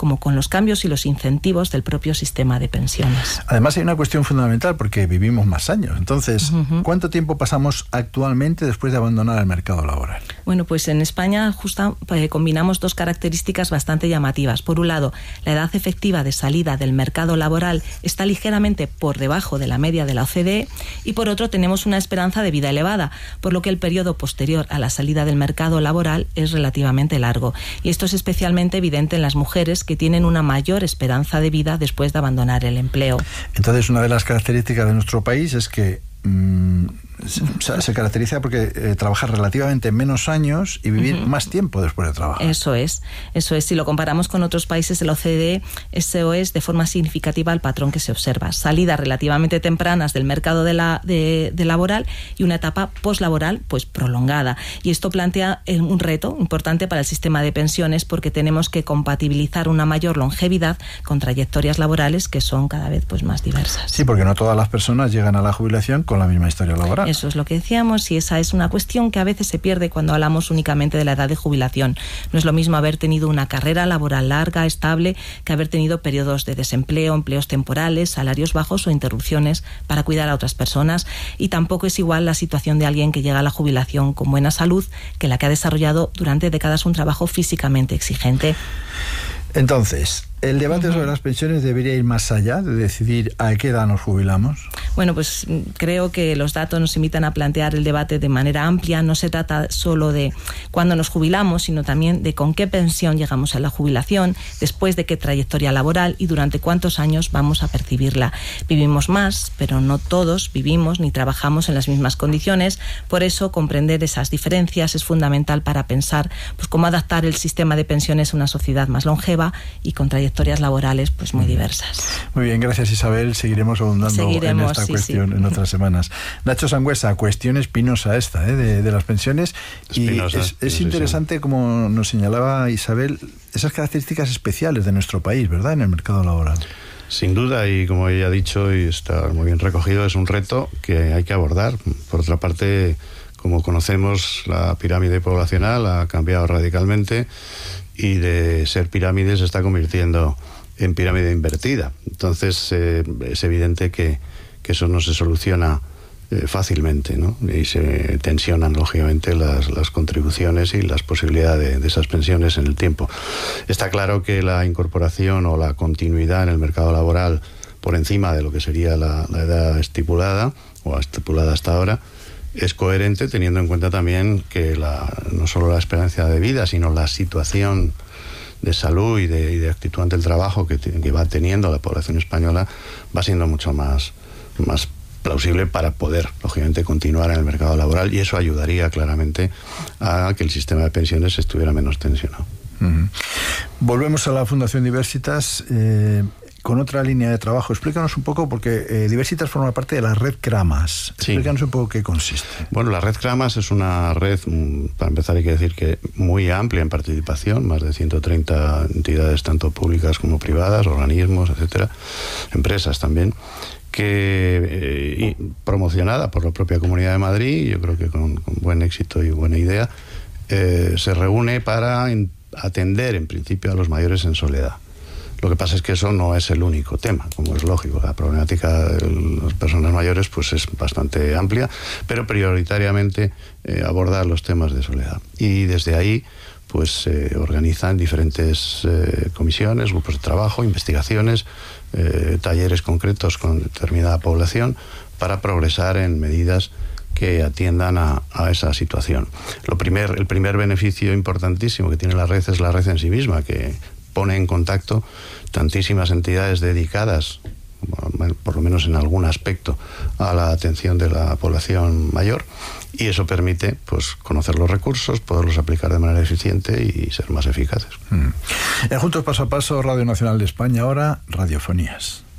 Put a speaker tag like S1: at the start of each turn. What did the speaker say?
S1: como con los cambios y los incentivos del propio sistema de pensiones.
S2: Además hay una cuestión fundamental porque vivimos más años. Entonces, ¿cuánto tiempo pasamos actualmente después de abandonar el mercado laboral?
S1: Bueno, pues en España combinamos dos características bastante llamativas. Por un lado, la edad efectiva de salida del mercado laboral está ligeramente por debajo de la media de la OCDE, y por otro tenemos una esperanza de vida elevada, por lo que el periodo posterior a la salida del mercado laboral es relativamente largo. Y esto es especialmente evidente en las mujeres, que tienen una mayor esperanza de vida después de abandonar el empleo.
S2: Entonces, una de las características de nuestro país es que se caracteriza porque trabajar relativamente menos años y vivir más tiempo después de trabajar.
S1: Eso es. Si lo comparamos con otros países de la OCDE, eso es de forma significativa el patrón que se observa. Salidas relativamente tempranas del mercado de laboral y una etapa poslaboral pues prolongada. Y esto plantea un reto importante para el sistema de pensiones, porque tenemos que compatibilizar una mayor longevidad con trayectorias laborales que son cada vez pues más diversas.
S2: Sí, porque no todas las personas llegan a la jubilación con la misma historia laboral.
S1: Eso es lo que decíamos, y esa es una cuestión que a veces se pierde cuando hablamos únicamente de la edad de jubilación. No es lo mismo haber tenido una carrera laboral larga, estable, que haber tenido periodos de desempleo, empleos temporales, salarios bajos o interrupciones para cuidar a otras personas. Y tampoco es igual la situación de alguien que llega a la jubilación con buena salud que la que ha desarrollado durante décadas un trabajo físicamente exigente.
S2: Entonces, ¿el debate sobre las pensiones debería ir más allá de decidir a qué edad nos jubilamos?
S1: Bueno, pues creo que los datos nos invitan a plantear el debate de manera amplia. No se trata solo de cuándo nos jubilamos, sino también de con qué pensión llegamos a la jubilación, después de qué trayectoria laboral y durante cuántos años vamos a percibirla. Vivimos más, pero no todos vivimos ni trabajamos en las mismas condiciones. Por eso, comprender esas diferencias es fundamental para pensar pues cómo adaptar el sistema de pensiones a una sociedad más longeva y con trayectorias laborales pues muy diversas.
S2: Muy bien, gracias Isabel. Seguiremos ahondando en esta cuestión en otras semanas. Nacho Sangüesa, cuestión espinosa esta de las pensiones. Espinosa, y es interesante, como nos señalaba Isabel, esas características especiales de nuestro país, ¿verdad?, en el mercado laboral.
S3: Sin duda, y como ella ha dicho y está muy bien recogido, es un reto que hay que abordar. Por otra parte, como conocemos, la pirámide poblacional ha cambiado radicalmente y de ser pirámide se está convirtiendo en pirámide invertida. Entonces es evidente que eso no se soluciona fácilmente, ¿no? Y se tensionan lógicamente las contribuciones y las posibilidades de esas pensiones en el tiempo. Está claro que la incorporación o la continuidad en el mercado laboral por encima de lo que sería la edad estipulada o estipulada hasta ahora es coherente, teniendo en cuenta también que no solo la esperanza de vida, sino la situación de salud y de actitud ante el trabajo que va teniendo la población española va siendo mucho más plausible para poder, lógicamente, continuar en el mercado laboral, y eso ayudaría claramente a que el sistema de pensiones estuviera menos tensionado.
S2: Volvemos a la Fundación Diversitas con otra línea de trabajo. Explícanos un poco, porque Diversitas forma parte de la red CRAMAS. Explícanos un poco qué consiste.
S3: Bueno, la red CRAMAS es una red, para empezar hay que decir que muy amplia en participación, más de 130 entidades, tanto públicas como privadas, organismos, etcétera, empresas también, que promocionada por la propia Comunidad de Madrid, yo creo que con buen éxito y buena idea, se reúne para atender en principio a los mayores en soledad. Lo que pasa es que eso no es el único tema, como es lógico. La problemática de las personas mayores pues es bastante amplia, pero prioritariamente aborda los temas de soledad. Y desde ahí pues se organizan diferentes comisiones, grupos de trabajo, investigaciones, talleres concretos con determinada población para progresar en medidas que atiendan a esa situación. El primer beneficio importantísimo que tiene la red es la red en sí misma, que pone en contacto tantísimas entidades dedicadas, por lo menos en algún aspecto, a la atención de la población mayor, y eso permite pues conocer los recursos, poderlos aplicar de manera eficiente y ser más eficaces.
S2: Juntos Paso a Paso, Radio Nacional de España, ahora Radiofonías.